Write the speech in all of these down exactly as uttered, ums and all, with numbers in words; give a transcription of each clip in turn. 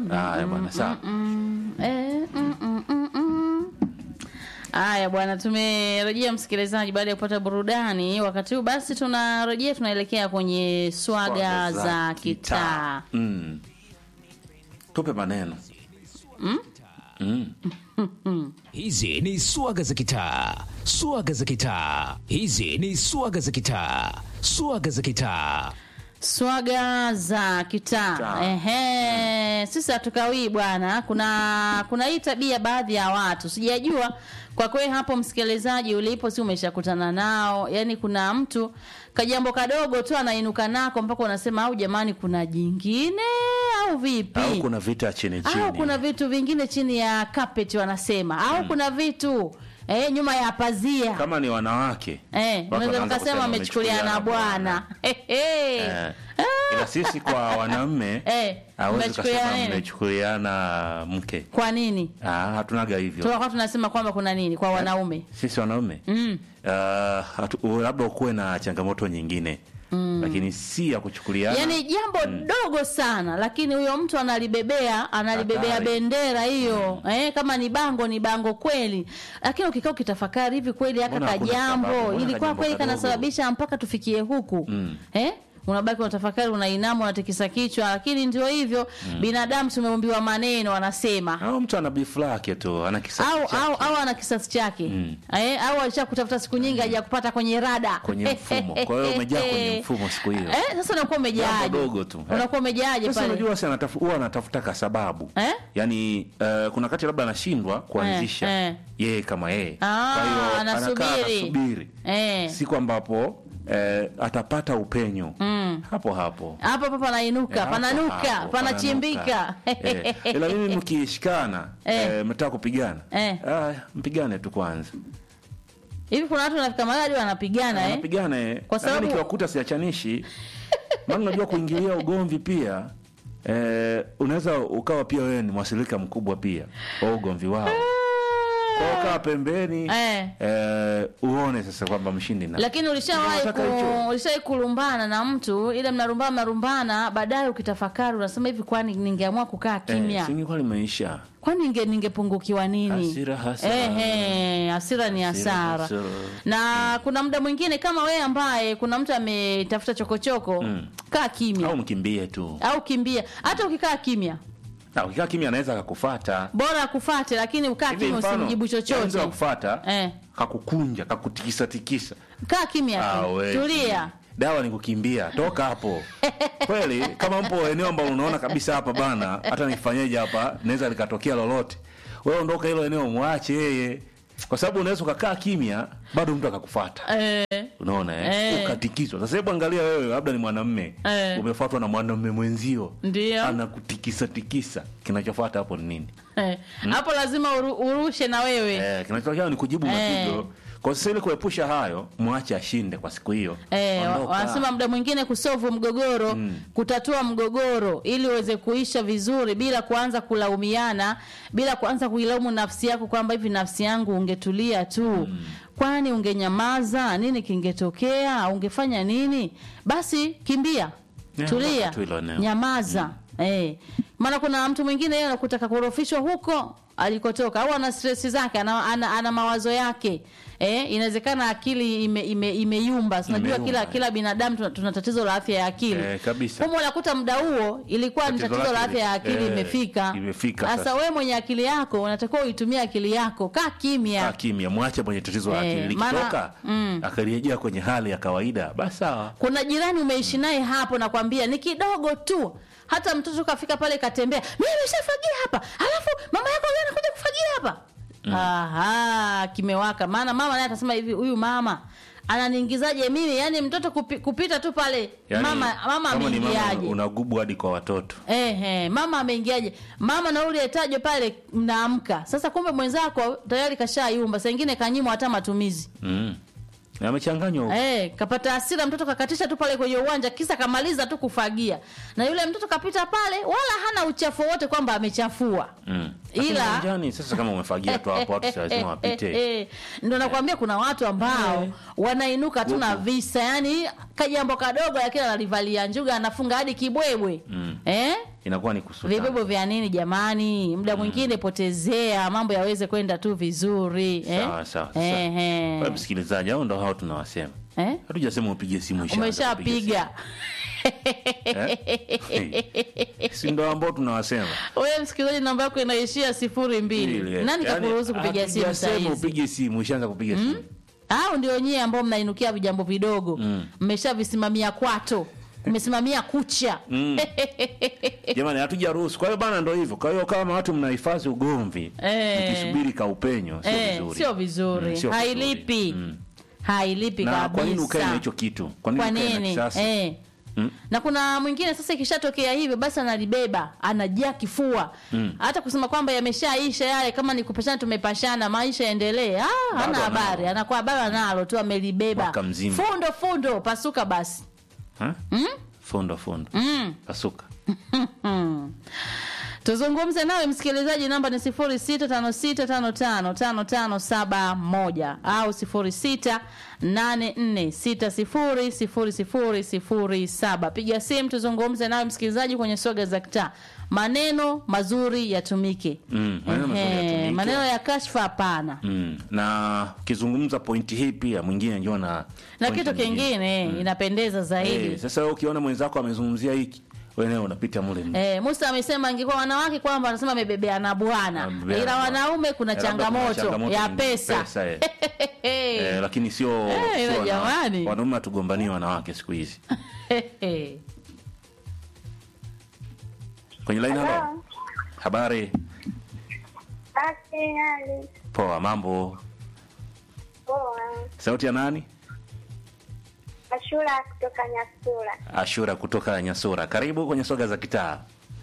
Haya bwana, sawa. Eh, mm, mm, mm, mm. Haya bwana, tumerejea msikilizaji baada ya kupata burudani. Wakati huu basi tunarejea, tunaelekea kwenye swaga, swaga za, za kitaa. Mm. Tupe maneno. Mm? Mm. Hizi ni swaga za kitaa. Swaga za kitaa. Hizi ni swaga za kitaa. Swaga za kitaa. Swaga za kitaa. Ehe, mm. Sisi hatukawii bwana. Kuna kuna hii tabia baadhi ya watu. Sijajua kwa kweli hapo msikilizaji ulipo, si umeshakutana nao. Yaani kuna mtu kajambo kadogo tu anainuka nako mpaka unasema au jamani kuna jingine au vipi? Au kuna vita chini chini. Au kuna vitu vingine chini ya carpet wanasema. Au mm. kuna vitu eh nyuma ya pazia. Kama ni wanawake. Eh, unaweza ukasema amechukuliana bwana. Eh. Ila sisi kwa wanaume eh, hawezi kusema mmechukuliana mke. Kwa nini? Ah, hatunaga hivyo. Tunakuwa tunasema kwamba kuna nini kwa wanaume? Sisi wanaume. Mm. Uh, labda ukuwe na changamoto nyingine. Mm. Lakini si ya kuchukuliana. Yaani jambo mm. dogo sana lakini huyo mtu analibebea, analibebea Atari. Bendera hiyo. Mm. Eh, kama ni bango ni bango kweli. Lakini ukikaa ukitafakari hivi kweli haka kajambo ilikuwa kweli kanasababisha mpaka tufikie huku. Mm. Eh? Unabaki unatafakari, unainama, unatikisa kichwa, lakini ndio hivyo. Mm. Binadamu tumeumbiwa maneno wanasema. Au mtu ana beef lake tu, ana kisasi au, chake. Au au ana kisasi chake. Mm. Eh, au alishakutafuta siku nyingi haja kupata kwenye rada. Kwenye mfumo. Kwa hiyo umejaa kwenye mfumo siku hiyo. Eh, sasa unakuwa umejaaje? Dogo tu. Unakuwa umejaaje pale? Sasa unajua sana huwa anatafuta kwa sababu. Eh? Yaani uh, kuna kati labda anashindwa kuanzisha eh, eh. yeye kama yeye. Ah, kwa hiyo anasubiri. Anasubiri. Eh. Siku ambapo Eh, atapata upenyo mm. hapo hapo hapo hapo panainuka eh, pananuka panachimbika eh, ila mimi mkishikana eh. eh, mtaka kupigana eh. ah, mpigane tu kwanza hivi. Kuna watu wanafika mahali wanapigana eh wanapigana eh kwa sababu nikiwakuta siachanishi maana unajua kuingilia ugomvi pia eh, unaweza ukawa pia wewe ni mwasilika mkubwa pia wa ugomvi wao. Kwa kaa pembeni eh. Eh, uone sasa kwamba mshindi na. Lakini ulishawahi ku, ulishawahi kulumbana na mtu ile mnarumbana mnarumbana baadaye ukitafakari unasema hivi kwani ningeamua kukaa kimya. Eh, singe kwani maisha. Kwani ninge ningepungukiwa nini? Hasira hasara. Eh eh, hasira ni hasara. Na hmm. kuna muda mwingine kama wewe ambaye kuna mtu ametafuta chokochoko, hmm. kaa kimya. Au mkimbie tu. Au kimbia. Hata ukikaa kimya. Na ukikaa kimya anaweza akakufuata. Bora akufuate lakini ukaa kimya usimjibu chochote. Anaweza kukufuata. Eh. Kakukunja, kakutikisa tikisa. Kaa kimya tu. Tulia. Dawa ni kukimbia. Toka hapo. Kweli kama mpo eneo ambalo unaona kabisa hapa bana, hata nifanyeje hapa naweza likatokea lolote. Wewe ondoka hilo eneo muache yeye. Kwa sababu unaweza ukakaa kimya bado mtu akakufuata. Eh. Unaona eh? eh. Ukatikiswa. Sasa hebu angalia wewe labda ni mwanamume, eh. umefuatwa na mwanamume mwenzio. Anakutikisa tikisa. Kinachofuata hapo ni nini? Eh. Hmm? Hapo lazima uru, urushe na wewe. Eh, kinachotokea ni kujibu mapigo. Eh. Kwa sasa ile kuepusha hayo, muache ashinde kwa siku hiyo. Eh, wanasema muda mwingine kusolve mgogoro, mm. kutatua mgogoro ili uweze kuisha vizuri bila kuanza kulaumiana, bila kuanza kuilaumu nafsi yako kwamba hivi nafsi yangu ungetulia tu. Mm. Kwani ungenyamaza nini kingetokea? Ungefanya nini? Basi kimbia. Yeah, tulia. Nyamaza. Mm. Eh. Maana kuna mtu mwingine yeye anakutaka kurofishwa huko alikotoka au ana stress zake, ana, ana, ana mawazo yake. Eh, inawezekana akili ime, ime, imeyumba. Unajua kila kila binadamu tuna, tuna tatizo la afya ya akili. Eh, kabisa. Kama unakuta muda huo ilikuwa ni tatizo la afya ya akili eh, imefika. Imefika sasa. Sasa wewe mwenye akili yako unatakiwa uitumie akili yako. Kaa kimya. Kaa kimya, muache mwenye tatizo la akili. Likitoka mm. akarejea kwenye hali ya kawaida, basi sawa. Kuna jirani umeishi naye mm. hapo nakwambia ni kidogo tu. Hata mtoto kafika pale katembea, mimi nimeshafagia hapa. Alafu mama yako leo anakuja kufagia hapa. Mm. Aha, kimewaka. Maana mama naye atasema hivi, huyu mama ananiingizaje mimi? Yaani mtoto kupi, kupita tu pale. Yani, mama mama ameingiaje? Unagubu hadi kwa watoto. Eh eh, mama ameingiaje? Mama na ule etajo pale mnaamka. Sasa kumbe mwenzako tayari kashayumba, saa nyingine kanyimwa hata matumizi. Mm. Amechanganywa. Eh, kapata hasira mtoto kakatisha tu pale kwenye uwanja kisa kamaliza tu kufagia. Na yule mtoto kapita pale wala hana uchafu wote kwamba amechafua. Mm. Ila uwanjani sasa kama umefagia tu hapo watu lazima wapite. Ndio nakwambia kuna watu ambao eh. wanainuka tu na visa, yani kajambo kadogo lakini analivalia njuga anafunga hadi kibwebwe. Mm. Eh? inakuwa ni kusutana. Vibebo vya nini jamani? Muda mwingine mm. potezea mambo yaweze kwenda tu vizuri. Sawa eh? sawa. Eh, eh. Kwa msikilizaji hao ndo hao tunawasema. Eh? Hatujasema upige simu isha. Umeshapiga. Eh? Si ndo ambao tunawasema. Wewe msikilizaji, namba yako inaishia sifuri mbili. Nani kakuruhusu kupiga simu sasa hivi? Hatujasema upige simu, ushaanza kupiga simu. Hao ndio nyie ambao mnainukia vijambo vidogo. Mmeshavisimamia mm. kwato. Umesimamia kucha. Mm. Jamani hatujaruhusu. Kwa hiyo bana ndio hivyo. Kwa hiyo kama watu mnahifadhi ugomvi, eh. mkisubiri ka upenyo sio eh, vizuri. Sio vizuri. Mm, sio hailipi. Mm. Hailipi na kabisa. Kwa nini ukae na hicho kitu? Kwa nini? Sasa? Eh. Mm. Na kuna mwingine sasa ikishatokea hivyo basi analibeba, anajia kifua. Mm. Hata kusema kwamba yameshaisha yale, kama ni kupashana tumepashana, maisha yaendelee. Ah, hana habari. Anakuwa baba nalo tu amelibeba. Fundo fundo pasuka basi. Ha? Mm? Fundo fundo. Mm. Pasuka. Tuzungumze nawe msikilizaji, namba ni sifuri sita tano sita tano tano tano tano saba moja au sifuri sita nane nne sita sifuri sifuri sifuri sifuri saba. Piga simu tuzungumze nawe msikilizaji kwenye Swaga za Kitaa. Maneno mazuri yatumike. Mm, maneno mazuri yatumike. Maneno ya kashfa hapana. Mm. Na ukizungumza pointi hii pia mwingine njoo na na kitu kingine mm. inapendeza zaidi. Eh, sasa wewe ukiona mwenzako amezungumzia hiki, wewe unapita mule mle. Eh, Musa amesema ingekuwa wanawake kwamba anasema amebebea na bwana. Ila wanaume kuna ya changamoto, changamoto ya pesa. pesa eh. eh, lakini sio eh, sio jamani. Wanaume tugombanie wanawake siku hizi. Kwenye line halo. Habari? Asante. Poa, mambo? Poa. Sauti ya nani? Ashura kutoka Nyasura. Ashura kutoka Nyasura. Karibu kwenye Swaga za Kitaa.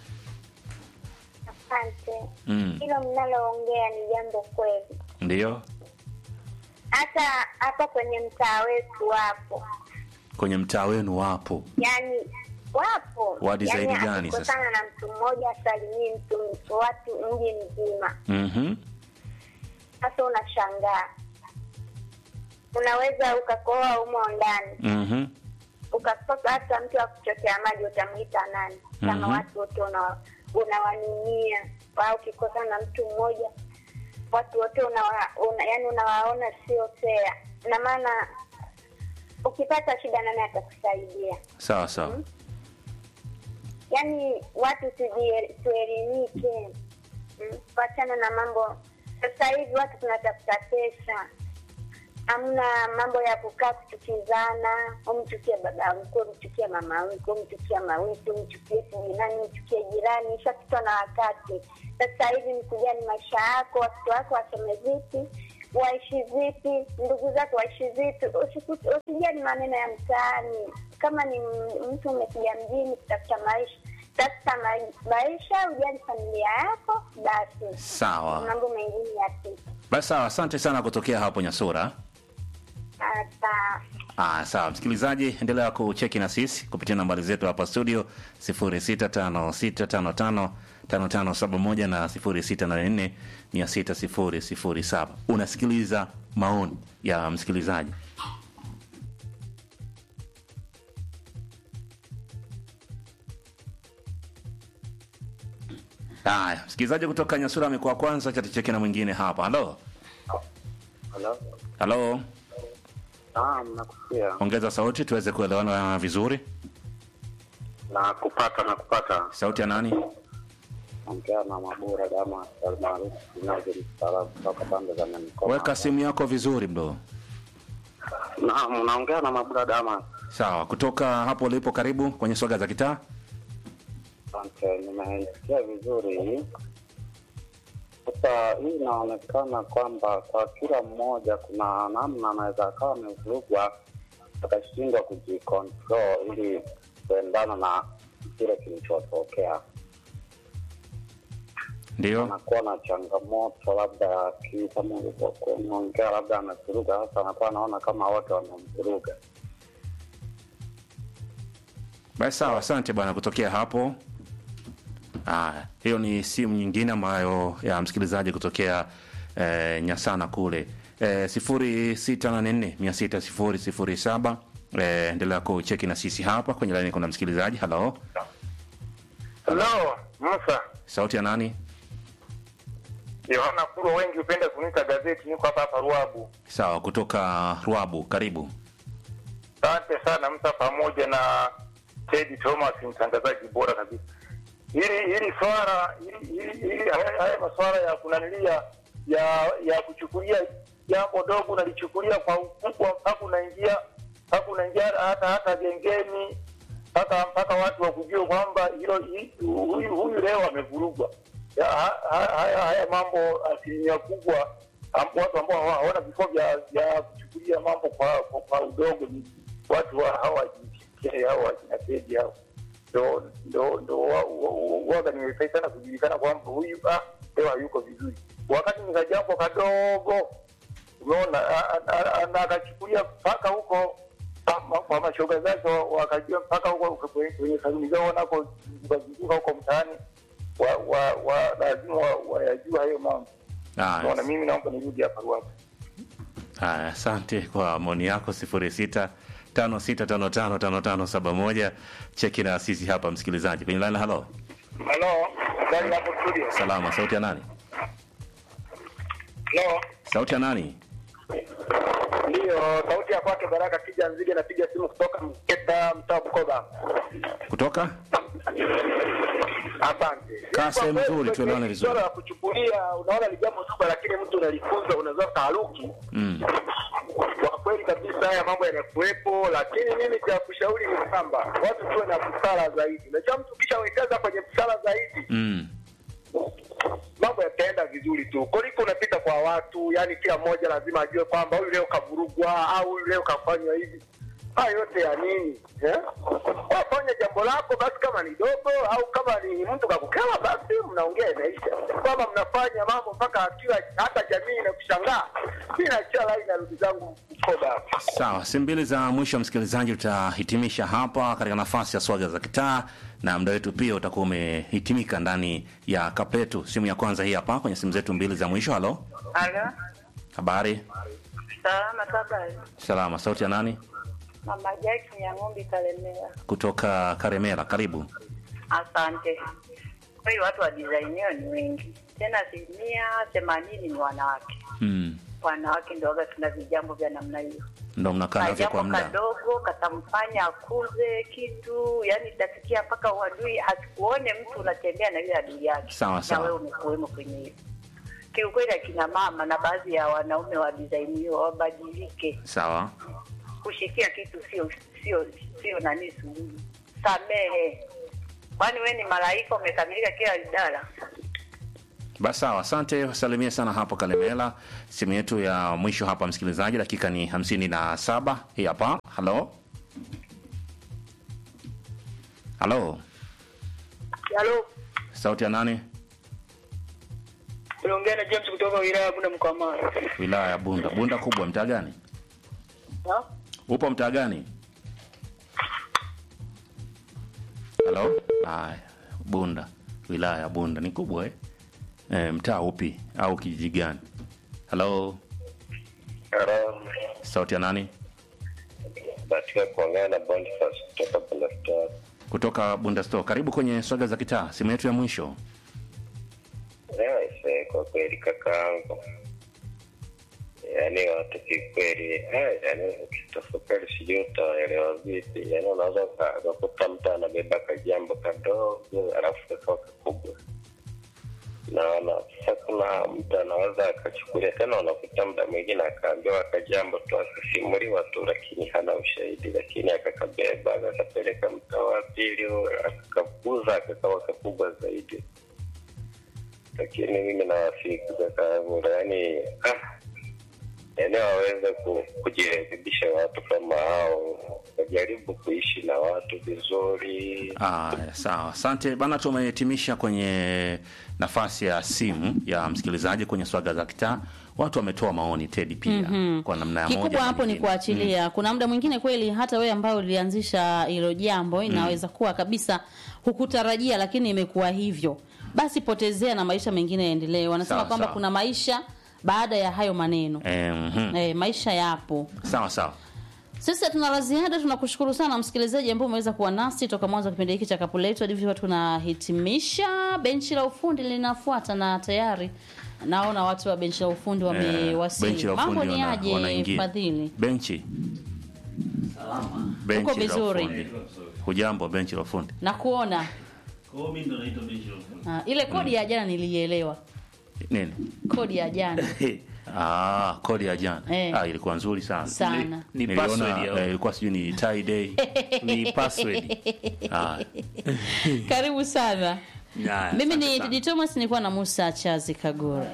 Asante. Mm. Hilo mnaloongea ni jambo kweli. Ndio. Hata hapa kwenye mtaa wetu wapo. Kwenye mtaa wenu wapo? Yaani wapo. Wadi yani zaidi gani sasa? Kutana na mtu mmoja asalimii mtu watu mji mzima. Mhm. Sasa unashangaa. Unaweza ukakoa humo ndani. Mhm. Mm ukakosa hata mtu wa kuchotea maji utamuita nani? Kama mm-hmm. watu wote una unawanunia au ukikosa na mtu mmoja watu wote unawa, una, yani unawaona sio fair. Na maana ukipata shida nani atakusaidia? Sawa sawa. Hmm? Yaani watu tuelimike. Hmm? Wachana na mambo. Sasa hivi watu tunatafuta pesa. Hamna mambo ya kukaa kuchukizana, umchukie baba mkuu, umchukie mama mkuu, umchukie mawiti, umchukie jirani, umchukie jirani, ishapitwa na wakati. Sasa hivi ni kujali maisha yako, watoto wako wasome vipi, waishi vipi, ndugu zako waishi vipi, usijali maneno ya mtaani. Kama ni mtu umekuja mjini kutafuta maisha, tafuta maisha, ujali familia yako, basi. Sawa. Mambo mengine yapita. Basi sawa, asante sana kutokea hapo Nyasura. Sawa. Ah, sawa. Msikilizaji, endelea kucheki na sisi kupitia nambari zetu hapa studio sifuri sita tano sita tano tano tano tano saba moja na sifuri sita nane nne mia sita sifuri sifuri saba. Unasikiliza maoni ya msikilizaji. Haya, msikilizaji kutoka Nyasura amekuwa kwanza, cha tucheke na mwingine hapa. Halo. Halo. Halo. Naam, nakusikia. Ongeza sauti tuweze kuelewana vizuri. Na kupata na kupata. Sauti ya nani? Ongea na Mabura Dama Salmaru, ninaje mstaarabu kutoka pande za Mkoa. Weka simu yako vizuri bro. Naam, unaongea na Mabura Dama. Sawa, kutoka hapo ulipo karibu kwenye Swaga za Kitaa. Asante, nimesikia vizuri. Sasa hii inaonekana kwamba kwa kila mmoja kuna namna anaweza akawa amevurugwa akashindwa kujicontrol ili kuendana na kile kilichotokea. Ndio. Anakuwa na changamoto labda kama ulivyoongea, labda amevuruga, hasa anakuwa anaona kama wote wamemvuruga. Basi sawa, asante bwana kutokea hapo. Ah, hiyo ni simu nyingine ambayo ya msikilizaji kutokea eh, Nyasana kule. Eh, sifuri sita nane nne mia sita sifuri sifuri saba. Eh, endelea kucheki na sisi hapa kwenye line kuna msikilizaji. Hello. Hello, Musa. Sauti ya nani? Yohana Kuro, wengi upenda kuniita gazeti, niko hapa hapa Ruabu. Sawa, kutoka Ruabu, karibu. Asante sana Musa, pamoja na Teddy Thomas, mtangazaji bora kabisa. Hili hili swala hili hili, hili haya, haya masuala ya kunanilia ya ya kuchukulia jambo dogo na lichukulia kwa ukubwa mpaka unaingia mpaka unaingia hata hata gengeni mpaka mpaka watu wakujue kwamba hilo huyu huyu leo amevurugwa. Haya haya mambo asilimia kubwa watu ambao hawana vifaa vya vya kuchukulia mambo kwa kwa, kwa udogo ni watu wa hawajifikia hao wajinatedi hao. Ndo ndo ndo waga nimependa sana kujulikana kwamba huyu ah leo hayuko vizuri. Wakati nikajambo kadogo umeona akachukulia mpaka huko kwa mashoga zake wakajua mpaka huko kwenye saluni zao wanako kuzunguka huko mtaani wa wa, wa lazima wayajua hayo mambo. Naona mimi naomba nirudi hapa Ruabu. Haya, asante kwa maoni yako. Sifuri sita tano sita tano tano tano tano saba moja. Cheki na sisi hapa msikilizaji kwenye line. Hello. Hello. Ndani hapo studio. Salama, sauti ya nani? Hello. Sauti ya nani? Ndio, sauti ya kwake Baraka Kija Nzige, napiga simu kutoka Mketa, mtaa Bukoba. Kutoka? Asante. Kase mzuri, tuelewane vizuri. Swala la kuchukulia, unaona ni jambo kubwa lakini mtu unalifunza unaweza taaruki. Mm. Kwa kweli kabisa haya mambo yanakuepo, lakini mimi cha kushauri ni kwamba watu tuwe na busara zaidi. Na cha mtu kisha wekeza kwenye busara zaidi. Mm. Mambo yataenda vizuri tu. Kuliko unapita kwa watu, yani kila mmoja lazima ajue kwamba huyu leo kavurugwa au huyu leo kafanywa hivi. Haya yote ya nini? Eh? Wafanya jambo lako basi, kama ni dogo au kama ni mtu kakukela basi mnaongea inaisha. Kama mnafanya mambo mpaka kila hata jamii inakushangaa. Mimi naachia line na rudi zangu Bukoba. Sawa, simu mbili za mwisho msikilizaji tutahitimisha hapa katika nafasi ya swaga za kitaa, na muda wetu pia utakuwa umehitimika ndani ya kapetu. Simu ya kwanza hii hapa kwenye simu zetu mbili za mwisho. Halo. Halo. Habari? Salama habari. Salama, sauti ya nani? Mama Jackie ya Ng'ombe Karemera. Kutoka Karemera, karibu. Asante. Kwa hiyo watu wa design ni wengi. Tena asilimia themanini ni wanawake. Mm. Wanawake ndio waga tuna vijambo vya namna hiyo. Ndio mnakaa navyo kwa muda. Kadogo katamfanya akuze kitu, yani itafikia mpaka uadui hasikuone mtu unatembea na ile adui yake. Sawa sawa. Na wewe umekuwemo kwenye hiyo. Kiukweli akina mama na baadhi ya wanaume wa design hiyo wabadilike. Sawa. Kushikia kitu sio sio sio nani suluhu. Samehe. Kwani wewe ni malaika umekamilika kila idara. Basi sawa, asante, wasalimie sana hapo Kalemela. Simu yetu ya mwisho hapa msikilizaji, dakika ni hamsini na saba. Hii hapa. Halo. Halo. Halo. Sauti ya nani? Unaongea na James kutoka wilaya ya Bunda Mkoa. Wilaya ya Bunda. Bunda kubwa, mtaa gani? Ha? Upo mtaa gani? Halo? Haya, Bunda. Wilaya ya Bunda ni kubwa eh? Eh, mtaa upi au kijiji gani? Halo. Hello. Sauti ya nani? Batika kuongea na Boniface kutoka Bunda Store. Kutoka Bunda Store. Karibu kwenye swaga za kitaa. Simu yetu ya mwisho. Yes, kwa kweli kakaangu. Yaani watu kikweli, eh, yaani kitafakari sijui utaelewa vipi. Yaani unaweza kukuta mtu anabeba kajambo kadogo alafu kakawa kakubwa. Naona sasa kuna mtu anaweza akachukulia tena, unakuta muda mwingine akaambiwa akajambo tu akasimuliwa tu, lakini hana ushahidi, lakini akakabeba akakapeleka mtaa wa pili akakakuza akakawa kakubwa zaidi. Lakini mimi nawafiki kakaangu, yaani ah yaani waweze kujirekebisha watu kama hao, wajaribu kuishi na watu vizuri. Ah, sawa. Asante bana, tumehitimisha kwenye nafasi ya simu ya msikilizaji kwenye swaga za kitaa. Watu wametoa maoni Teddy pia mm-hmm. kwa namna moja. Kikubwa hapo ni kuachilia. Mm. Kuna muda mwingine kweli hata wewe ambao ulianzisha hilo jambo inaweza mm. kuwa kabisa hukutarajia lakini imekuwa hivyo. Basi potezea na maisha mengine yaendelee. Wanasema kwamba kuna maisha baada ya hayo maneno. Eh, mm-hmm. eh, maisha yapo. Sawa sawa. Sisi tuna la ziada, tunakushukuru sana msikilizaji ambaye umeweza kuwa nasi toka mwanzo wa kipindi hiki cha Kapu Letu. Ndivyo tunahitimisha. Benchi la ufundi linafuata na tayari naona watu wa benchi la ufundi wamewasili. Eh, mambo ni aje Fadhili? Benchi. Salama. Benchi uko vizuri? Hujambo benchi la ufundi? Na kuona. Kwa mimi ndo naitwa benchi la ufundi. Ah, ile kodi mm. ya jana nilielewa. Nini? Kodi ya jana. Ah, kodi ya jana. Eh. Ah, ilikuwa nzuri sana. Sana. Ni, ni password ya. Eh, ilikuwa sijui ni tie day. Ni password. Ah. Karibu sana. Nah, mimi ni Didi Thomas, nilikuwa na Musa Chazi Kagura.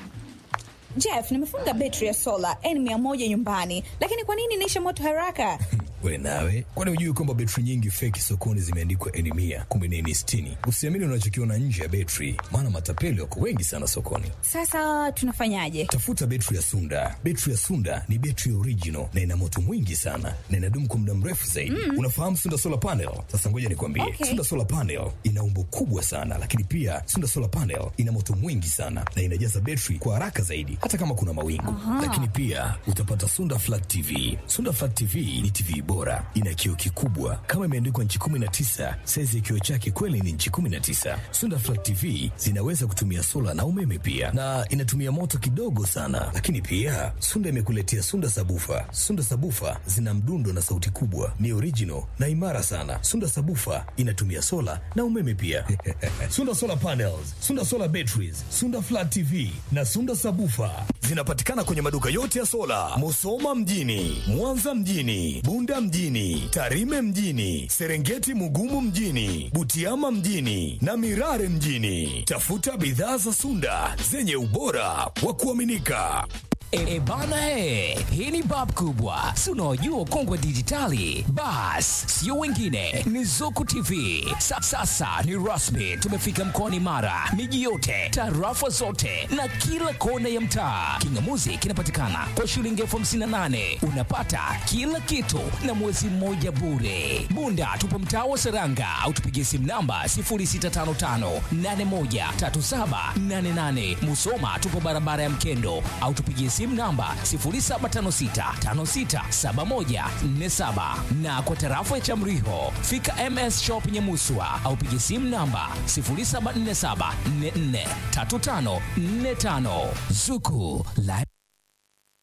Jeff, nimefunga betri ya sola N mia moja nyumbani, lakini kwa nini inaisha moto haraka? Wewe nawe, kwani hujui kwamba betri nyingi fake sokoni zimeandikwa N mia, kumbe ni N sitini? Usiamini unachokiona nje ya betri, maana matapeli wako wengi sana sokoni. Sasa tunafanyaje? Tafuta betri ya Sunda. Betri ya Sunda ni betri original na ina moto mwingi sana na inadumu kwa muda mrefu zaidi. Mm. Unafahamu Sunda Solar Panel? Sasa ngoja nikwambie. Okay. Sunda Solar Panel ina umbo kubwa sana, lakini pia Sunda Solar Panel ina moto mwingi sana na inajaza betri kwa haraka zaidi hata kama kuna mawingu. Aha. Lakini pia utapata Sunda Flat T V. Sunda Flat T V ni T V bora, ina kioo kikubwa kama imeandikwa nchi kumi na tisa. Size ya kioo chake kweli ni nchi kumi na tisa. Sunda Flat T V zinaweza kutumia sola na umeme pia, na inatumia moto kidogo sana. Lakini pia Sunda imekuletea Sunda Sabufa. Sunda Sabufa zina mdundo na sauti kubwa, ni original na imara sana. Sunda Sabufa inatumia sola na umeme pia. Sunda Solar Panels, Sunda Solar Batteries, Sunda Flat T V na Sunda Sabufa zinapatikana kwenye maduka yote ya sola, Musoma mjini, Mwanza mjini, Bunda mjini, Tarime mjini, Serengeti Mugumu mjini, Butiama mjini na Mirare mjini. Tafuta bidhaa za Sunda zenye ubora wa kuaminika. E bana he, hii ni bab kubwa. Si unaojua ukongwe dijitali? Bas, sio wengine, ni Zuku T V. Sa, sasa ni rasmi, tumefika mkoani Mara, miji yote, tarafa zote na kila kona ya mtaa. Kingamuzi kinapatikana kwa shilingi elfu hamsini na nane. Unapata kila kitu na mwezi mmoja bure. Bunda tupo mtaa wa Seranga, au tupigie simu namba sifuri sita tano tano nane moja tatu saba nane nane. Musoma tupo barabara ya Mkendo, au tupigie simu namba sifuri saba tano sita tano sita saba moja nne saba. Na kwa tarafa ya Chamriho, fika M S Shop Nyamuswa, au pigie simu namba sifuri saba nne saba nne nne tatu tano nne tano. Zuku Live.